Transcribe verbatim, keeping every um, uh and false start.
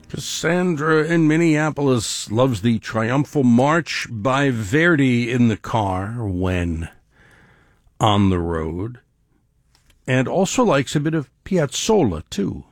Cassandra in Minneapolis loves the Triumphal March by Verdi in the car when on the road, and also likes a bit of Piazzolla, too.